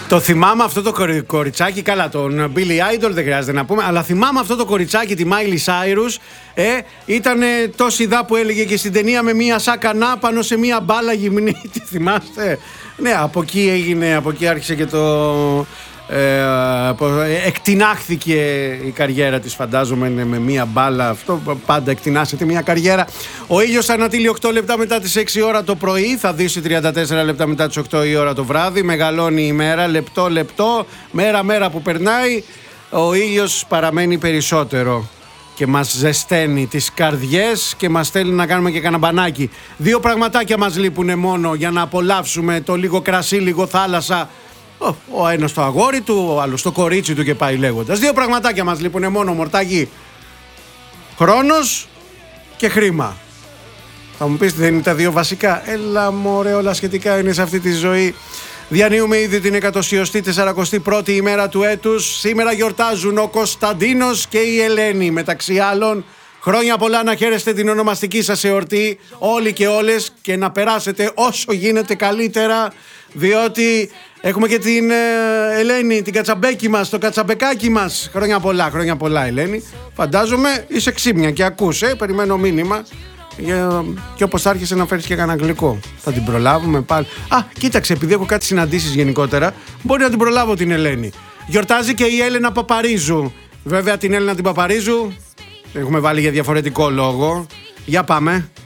Το θυμάμαι αυτό το κοριτσάκι, καλά, τον Billy Idol δεν χρειάζεται να πούμε, αλλά θυμάμαι αυτό το κοριτσάκι, τη Miley Cyrus, ήταν τόση δά που έλεγε και στην ταινία με μία σάκανα πάνω σε μία μπάλα γυμνή, τη θυμάστε? Ναι, από εκεί άρχισε και το... εκτινάχθηκε η καριέρα της, φαντάζομαι, με μία μπάλα. Αυτό πάντα εκτινάσεται μία καριέρα. Ο ήλιος ανατείλει 8 λεπτά μετά τις 6 ώρα το πρωί, θα δύσει 34 λεπτά μετά τις 8 η ώρα το βράδυ. Μεγαλώνει η μέρα, λεπτό, μέρα που περνάει, ο ήλιος παραμένει περισσότερο και μας ζεσταίνει τις καρδιές και μας θέλει να κάνουμε και κανένα μπανάκι. Δύο πραγματάκια μας λείπουνε μόνο για να απολαύσουμε το λίγο κρασί, λίγο θάλασσα. Ο ένας το αγόρι του, ο άλλος το κορίτσι του και πάει λέγοντας. Δύο πραγματάκια μας λείπουνε μόνο, μορτάκι. Χρόνος και χρήμα. Θα μου πεις, δεν είναι τα δύο βασικά? Μωρέ, όλα σχετικά είναι σε αυτή τη ζωή. Διανύουμε ήδη την 141η ημέρα του έτους. Σήμερα γιορτάζουν ο Κωνσταντίνος και η Ελένη. Μεταξύ άλλων, χρόνια πολλά να χαίρεστε την ονομαστική σας εορτή, όλοι και όλες, και να περάσετε όσο γίνεται καλύτερα, διότι έχουμε και την Ελένη, την κατσαμπέκι μας, το κατσαμπεκάκι μας. Χρόνια πολλά Ελένη. Φαντάζομαι είσαι ξύπνια και ακούς, περιμένω μήνυμα. Και όπως άρχισε να φέρεις και κανένα γλυκό, θα την προλάβουμε πάλι. Κοίταξε, επειδή έχω κάτι συναντήσεις γενικότερα, μπορεί να την προλάβω την Ελένη. Γιορτάζει και η Έλενα Παπαρίζου. Βέβαια την Έλενα την Παπαρίζου έχουμε βάλει για διαφορετικό λόγο. Για πάμε.